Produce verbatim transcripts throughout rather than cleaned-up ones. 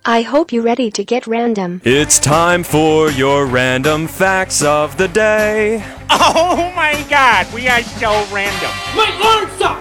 I hope you're ready to get random. It's time for your random facts of the day. Oh my god, we are so random. My arm sucks!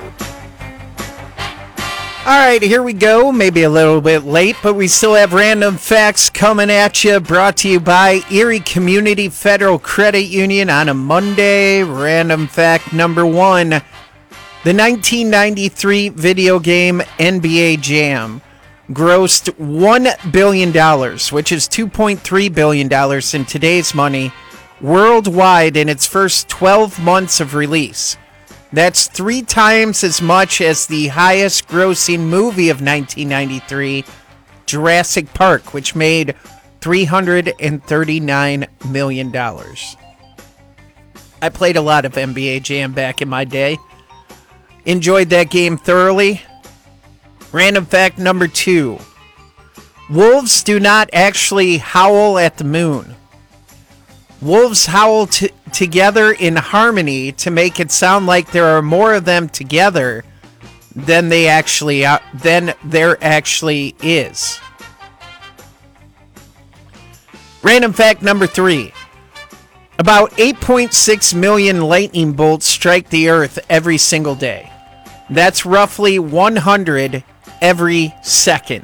All right, here we go. Maybe a little bit late, but we still have random facts coming at you. Brought to you by Erie Community Federal Credit Union on a Monday. Random fact number one. The nineteen ninety-three video game N B A Jam grossed one billion dollars, which is two point three billion dollars in today's money, worldwide in its first twelve months of release. That's three times as much as the highest grossing movie of nineteen ninety-three, Jurassic Park, which made three hundred thirty-nine million dollars. I played a lot of N B A Jam back in my day. Enjoyed that game thoroughly. Random fact number two. Wolves do not actually howl at the moon. Wolves howl t- together in harmony to make it sound like there are more of them together than they actually are, than there actually is. Random fact number three. About eight point six million lightning bolts strike the earth every single day. That's roughly one hundred every second.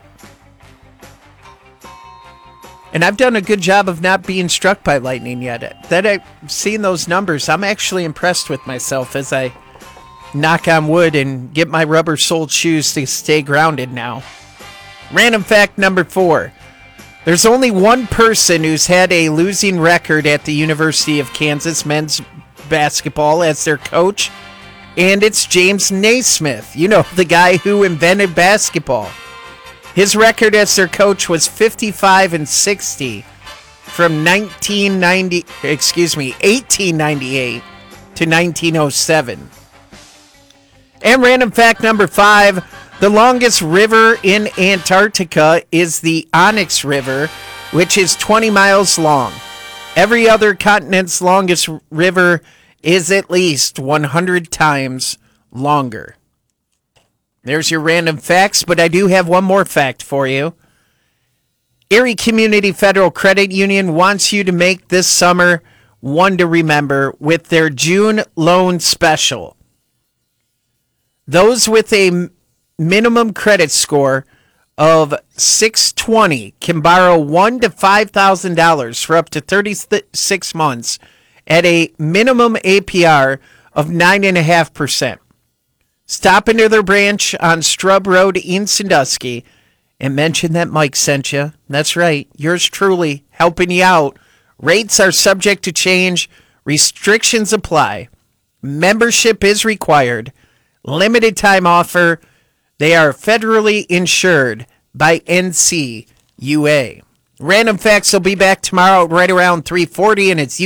And I've done a good job of not being struck by lightning yet. That I've seen those numbers, I'm actually impressed with myself as I knock on wood and get my rubber-soled shoes to stay grounded now. Random fact number four. There's only one person who's had a losing record at the University of Kansas men's basketball as their coach, and it's James Naismith. You know, the guy who invented basketball. His record as their coach was fifty-five and sixty from nineteen ninety, excuse me, eighteen ninety-eight to nineteen oh seven. And random fact number five, the longest river in Antarctica is the Onyx River, which is twenty miles long. Every other continent's longest river is at least one hundred times longer. There's your random facts, but I do have one more fact for you. Erie Community Federal Credit Union wants you to make this summer one to remember with their June loan special. Those with a minimum credit score of six twenty can borrow one to five thousand dollars for up to thirty-six months at a minimum A P R of nine point five percent. Stop into their branch on Strub Road in Sandusky and mention that Mike sent you. That's right, yours truly, helping you out. Rates are subject to change. Restrictions apply. Membership is required. Limited time offer. They are federally insured by N C U A. Random Facts will be back tomorrow right around three forty, and it's